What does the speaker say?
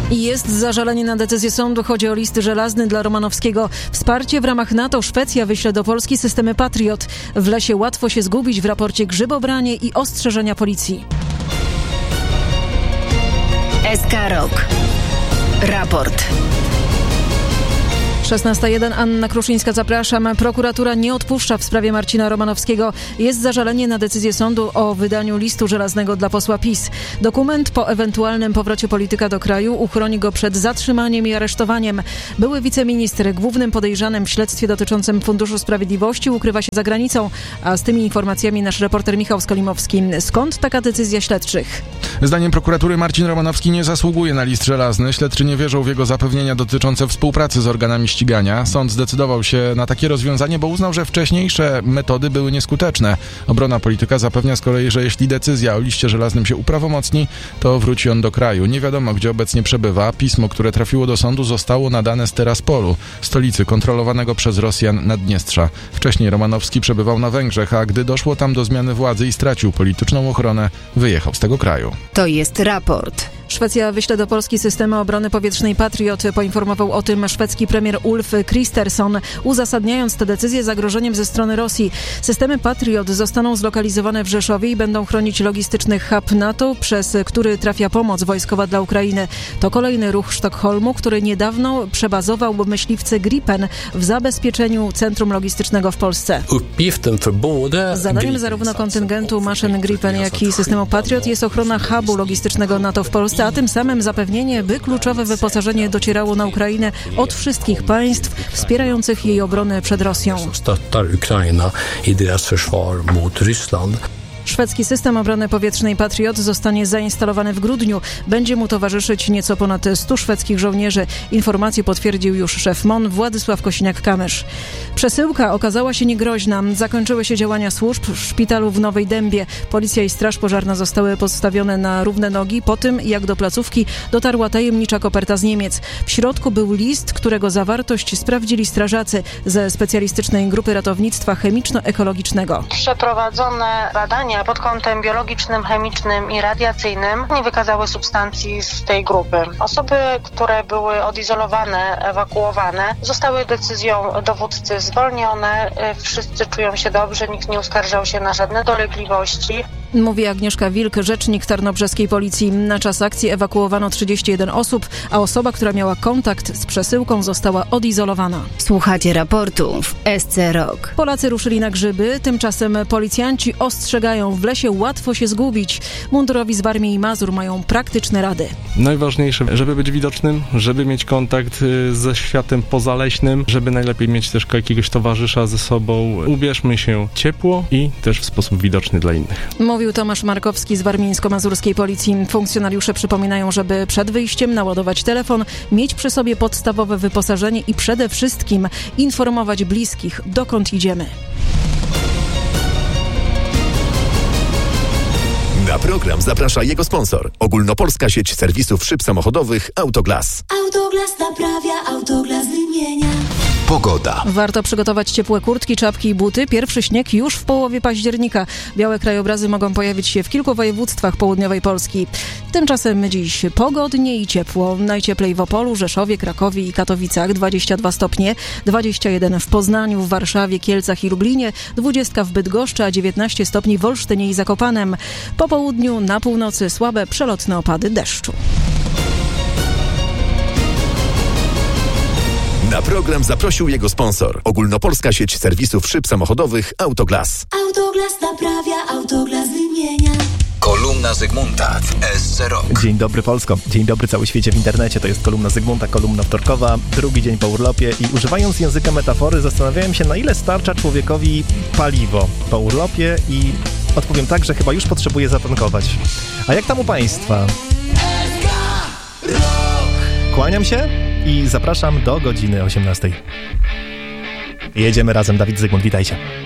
I jest zażalenie na decyzję sądu. Chodzi o list żelazny dla Romanowskiego. Wsparcie w ramach NATO. Szwecja wyśle do Polski systemy Patriot. W lesie łatwo się zgubić. W raporcie grzybobranie i ostrzeżenia policji. SK Rok. Raport. 16:01. Anna Kruszyńska, zapraszam. Prokuratura nie odpuszcza w sprawie Marcina Romanowskiego. Jest zażalenie na decyzję sądu o wydaniu listu żelaznego dla posła PiS. Dokument po ewentualnym powrocie polityka do kraju uchroni go przed zatrzymaniem i aresztowaniem. Były wiceminister, głównym podejrzanym w śledztwie dotyczącym Funduszu Sprawiedliwości, ukrywa się za granicą. A z tymi informacjami nasz reporter Michał Skolimowski. Skąd taka decyzja śledczych? Zdaniem prokuratury Marcin Romanowski nie zasługuje na list żelazny. Śledczy nie wierzą w jego zapewnienia dotyczące współpracy z organami ścigania. Sąd zdecydował się na takie rozwiązanie, bo uznał, że wcześniejsze metody były nieskuteczne. Obrona polityka zapewnia z kolei, że jeśli decyzja o liście żelaznym się uprawomocni, to wróci on do kraju. Nie wiadomo, gdzie obecnie przebywa. Pismo, które trafiło do sądu, zostało nadane z Tiraspolu, stolicy kontrolowanego przez Rosjan Naddniestrza. Wcześniej Romanowski przebywał na Węgrzech, a gdy doszło tam do zmiany władzy i stracił polityczną ochronę, wyjechał z tego kraju. To jest raport. Szwecja wyśle do Polski systemy obrony powietrznej Patriot. Poinformował o tym szwedzki premier Ulf Kristersson, uzasadniając tę decyzję zagrożeniem ze strony Rosji. Systemy Patriot zostaną zlokalizowane w Rzeszowie i będą chronić logistyczny hub NATO, przez który trafia pomoc wojskowa dla Ukrainy. To kolejny ruch Sztokholmu, który niedawno przebazował myśliwce Gripen w zabezpieczeniu centrum logistycznego w Polsce. Zadaniem zarówno kontyngentu maszyn Gripen, jak i systemu Patriot jest ochrona hubu logistycznego NATO w Polsce, a tym samym zapewnienie, by kluczowe wyposażenie docierało na Ukrainę od wszystkich państw wspierających jej obronę przed Rosją. Szwedzki system obrony powietrznej Patriot zostanie zainstalowany w grudniu. Będzie mu towarzyszyć nieco ponad 100 szwedzkich żołnierzy. Informację potwierdził już szef MON Władysław Kosiniak-Kamysz. Przesyłka okazała się niegroźna. Zakończyły się działania służb w szpitalu w Nowej Dębie. Policja i straż pożarna zostały postawione na równe nogi po tym, jak do placówki dotarła tajemnicza koperta z Niemiec. W środku był list, którego zawartość sprawdzili strażacy ze specjalistycznej grupy ratownictwa chemiczno-ekologicznego. Przeprowadzone badania pod kątem biologicznym, chemicznym i radiacyjnym nie wykazały substancji z tej grupy. Osoby, które były odizolowane, ewakuowane, zostały decyzją dowódcy zwolnione. Wszyscy czują się dobrze, nikt nie uskarżał się na żadne dolegliwości. Mówi Agnieszka Wilk, rzecznik tarnobrzeskiej policji. Na czas akcji ewakuowano 31 osób, a osoba, która miała kontakt z przesyłką, została odizolowana. Słuchacie raportu w SC Rok. Polacy ruszyli na grzyby, tymczasem policjanci ostrzegają, w lesie łatwo się zgubić. Mundurowi z Warmii i Mazur mają praktyczne rady. Najważniejsze, żeby być widocznym, żeby mieć kontakt ze światem pozaleśnym, żeby najlepiej mieć też jakiegoś towarzysza ze sobą. Ubierzmy się ciepło i też w sposób widoczny dla innych. Mówił Tomasz Markowski z warmińsko-mazurskiej policji. Funkcjonariusze przypominają, żeby przed wyjściem naładować telefon, mieć przy sobie podstawowe wyposażenie i przede wszystkim informować bliskich, dokąd idziemy. Na program zaprasza jego sponsor. Ogólnopolska sieć serwisów szyb samochodowych Autoglas. Autoglas naprawia, Autoglas wymienia. Pogoda. Warto przygotować ciepłe kurtki, czapki i buty. Pierwszy śnieg już w połowie października. Białe krajobrazy mogą pojawić się w kilku województwach południowej Polski. Tymczasem dziś pogodnie i ciepło. Najcieplej w Opolu, Rzeszowie, Krakowie i Katowicach 22 stopnie, 21 w Poznaniu, w Warszawie, Kielcach i Lublinie, 20 w Bydgoszczy, a 19 stopni w Olsztynie i Zakopanem. Po południu na północy słabe przelotne opady deszczu. Na program zaprosił jego sponsor. Ogólnopolska sieć serwisów szyb samochodowych Autoglas. Autoglas naprawia, Autoglas wymienia. Kolumna Zygmunta w SC Rok. Dzień dobry Polsko, dzień dobry cały świecie w internecie. To jest kolumna Zygmunta, kolumna wtorkowa, drugi dzień po urlopie i używając języka metafory zastanawiałem się, na ile starcza człowiekowi paliwo po urlopie i odpowiem tak, że chyba już potrzebuje zatankować. A jak tam u Państwa? Kłaniam się i zapraszam do godziny 18. Jedziemy razem, Dawid Zygmunt, witajcie.